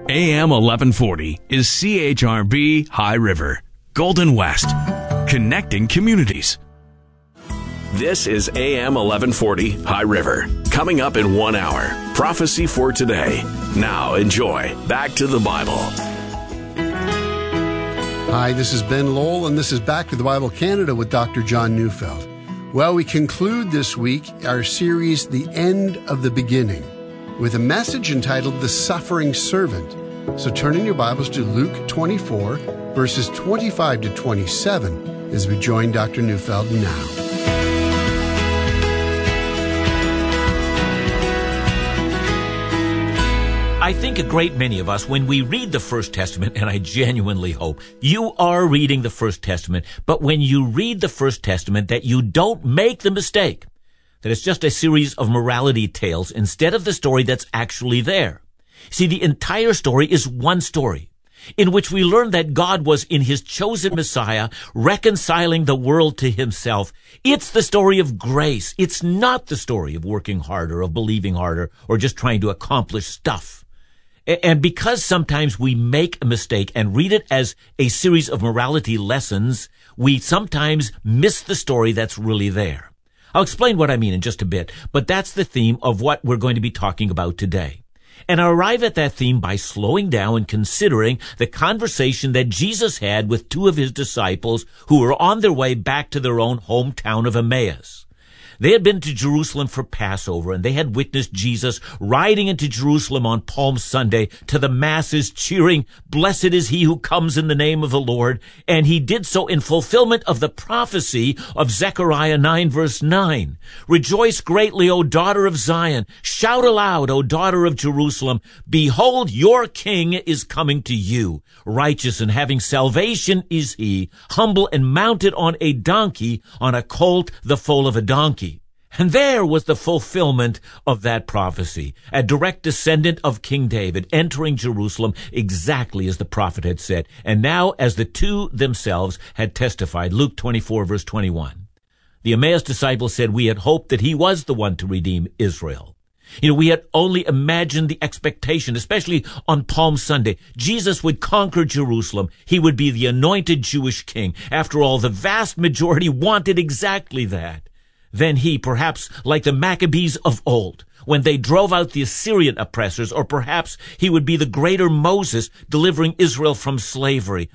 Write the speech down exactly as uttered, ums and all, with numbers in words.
A M eleven forty is C H R B High River, Golden West, connecting communities. This is A M eleven forty High River. Coming up in one hour, Prophecy for Today. Now enjoy Back to the Bible. Hi, this is Ben Lowell, and this is Back to the Bible Canada with Doctor John Neufeld. Well, we conclude this week our series, The End of the Beginning, with a message entitled The Suffering Servant. So turn in your Bibles to Luke twenty-four, verses twenty-five to twenty-seven, as we join Doctor Neufeld now. I think a great many of us, when we read the First Testament, and I genuinely hope you are reading the First Testament, but when you read the First Testament, that you don't make the mistake that it's just a series of morality tales instead of the story that's actually there. See, the entire story is one story in which we learn that God was in his chosen Messiah reconciling the world to himself. It's the story of grace. It's not the story of working harder, of believing harder, or just trying to accomplish stuff. And because sometimes we make a mistake and read it as a series of morality lessons, we sometimes miss the story that's really there. I'll explain what I mean in just a bit, but that's the theme of what we're going to be talking about today. And I arrive at that theme by slowing down and considering the conversation that Jesus had with two of his disciples who were on their way back to their own hometown of Emmaus. They had been to Jerusalem for Passover, and they had witnessed Jesus riding into Jerusalem on Palm Sunday to the masses cheering, "Blessed is he who comes in the name of the Lord." And he did so in fulfillment of the prophecy of Zechariah nine, verse nine. "Rejoice greatly, O daughter of Zion. Shout aloud, O daughter of Jerusalem. Behold, your king is coming to you. Righteous and having salvation is he, humble and mounted on a donkey, on a colt, the foal of a donkey." And there was the fulfillment of that prophecy, a direct descendant of King David entering Jerusalem exactly as the prophet had said, and now as the two themselves had testified. Luke twenty-four, verse twenty-one. The Emmaus disciples said, "We had hoped that he was the one to redeem Israel." You know, we had only imagined the expectation, especially on Palm Sunday. Jesus would conquer Jerusalem. He would be the anointed Jewish king. After all, the vast majority wanted exactly that. Then he, perhaps like the Maccabees of old, when they drove out the Assyrian oppressors, or perhaps he would be the greater Moses delivering Israel from slavery.